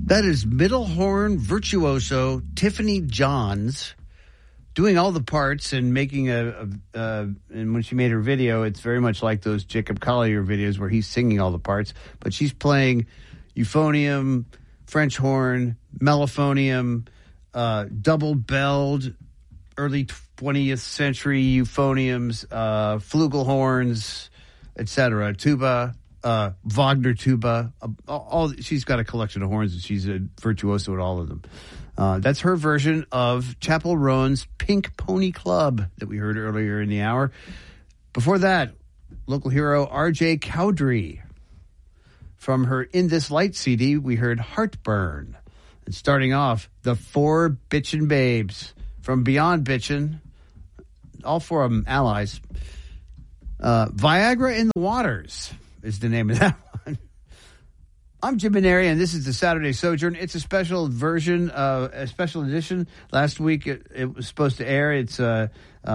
That is middle horn virtuoso Tiffany Johns doing all the parts and making and when she made her video, it's very much like those Jacob Collier videos where he's singing all the parts, but she's playing euphonium, French horn, mellophonium, double-belled, early 20th century euphoniums, flugelhorns, etc., tuba, Wagner tuba. She's got a collection of horns, and she's a virtuoso at all of them. That's her version of Chappell Roan's Pink Pony Club that we heard earlier in the hour. Before that, local hero R.J. Cowdery. From her In This Light CD, we heard Heartburn. And starting off, the Four Bitchin' Babes from Beyond Bitchin', all four of them allies. Viagra in the Waters is the name of that one. I'm Jim Maneri, and this is the Saturday Sojourn. It's a special version, a special edition. Last week it was supposed to air. It's a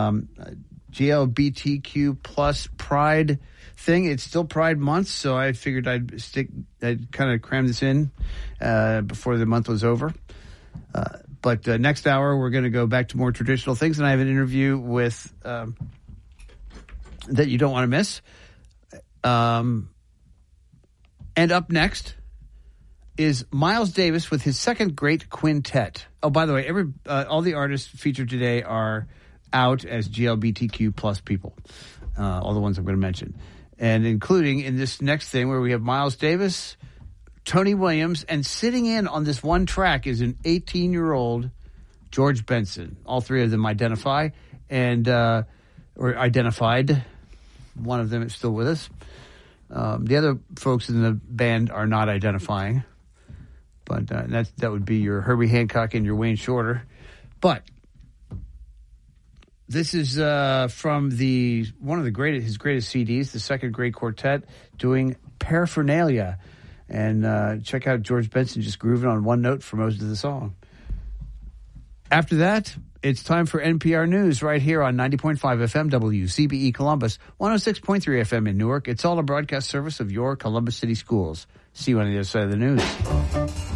GLBTQ plus Pride thing. It's still Pride Month, so I figured I'd kind of cram this in before the month was over. But next hour, we're going to go back to more traditional things, and I have an interview with that you don't want to miss. And up next is Miles Davis with his second great quintet. Oh, by the way, all the artists featured today are out as GLBTQ plus people, all the ones I'm going to mention. And including in this next thing where we have Miles Davis, Tony Williams, and sitting in on this one track is an 18-year-old George Benson. All three of them identify or identified. One of them is still with us. The other folks in the band are not identifying. But that would be your Herbie Hancock and your Wayne Shorter. But this is from one of his greatest CDs, the second great quartet, doing Paraphernalia. And check out George Benson just grooving on one note for most of the song. After that, it's time for NPR News right here on 90.5 FM WCBE Columbus, 106.3 FM in Newark. It's all a broadcast service of your Columbus City Schools. See you on the other side of the news.